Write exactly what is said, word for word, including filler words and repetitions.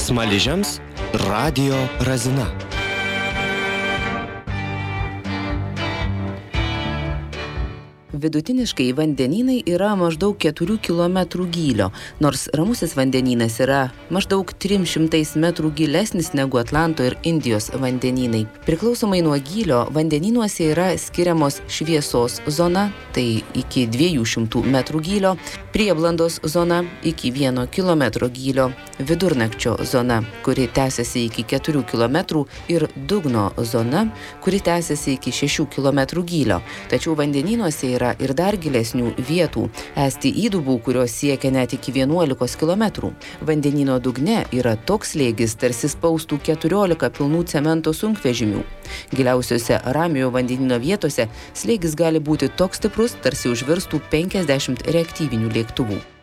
Smaližiams Radio Razina. Vidutiniškai vandenynai yra maždaug keturių kilometrų gylio, nors Ramusis vandenynas yra maždaug trims šimtais metrų gilesnis negu Atlanto ir Indijos vandenynai. Priklausomai nuo gylio, vandenynuose yra skiriamos šviesos zona, tai iki dviejų šimtų metrų gylio, prieblandos zona iki vieno kilometro gylio, vidurnakčio zona, kuri tęsiasi iki keturių kilometrų ir dugno zona, kuri tęsiasi iki šešių kilometrų gylio. Tačiau vandenynuose yra ir dar gilesnių vietų, esti įdubų, kurios siekia net iki vienuolikos kilometrų. Vandenyno dugne yra toks slėgis, tarsi spaustų keturiolika pilnų cemento sunkvežimių. Giliausiose Ramiojo vandenyno vietose slėgis gali būti toks stiprus, tarsi užvirstų penkiasdešimt reaktyvinių lėktuvų.